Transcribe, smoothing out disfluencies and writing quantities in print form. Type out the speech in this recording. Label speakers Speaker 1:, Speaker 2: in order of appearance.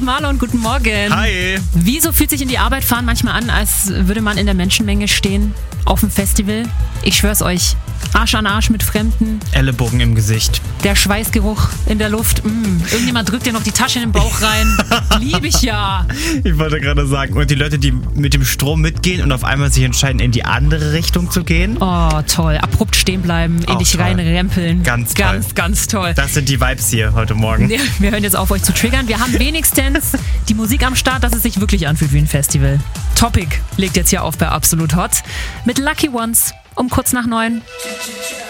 Speaker 1: Marlon, guten Morgen.
Speaker 2: Hi.
Speaker 1: Wieso fühlt sich in die Arbeit fahren manchmal an, als würde man in der Menschenmenge stehen? Auf dem Festival? Ich schwör's euch. Arsch an Arsch mit Fremden.
Speaker 2: Ellenbogen im Gesicht.
Speaker 1: Der Schweißgeruch in der Luft. Irgendjemand drückt dir noch die Tasche in den Bauch rein. Lieb ich ja.
Speaker 2: Ich wollte gerade sagen, und die Leute, die mit dem Strom mitgehen und auf einmal sich entscheiden, in die andere Richtung zu gehen.
Speaker 1: Oh, toll. Abrupt stehen bleiben, in
Speaker 2: Auch
Speaker 1: dich
Speaker 2: toll.
Speaker 1: reinrempeln.
Speaker 2: Ganz toll.
Speaker 1: Ganz toll.
Speaker 2: Das sind die Vibes hier heute Morgen.
Speaker 1: Ja, wir hören jetzt auf, euch zu triggern. Wir haben wenigstens die Musik am Start, dass es sich wirklich anfühlt wie ein Festival. Topic legt jetzt hier auf bei Absolut Hot mit Lucky Ones um kurz nach 9.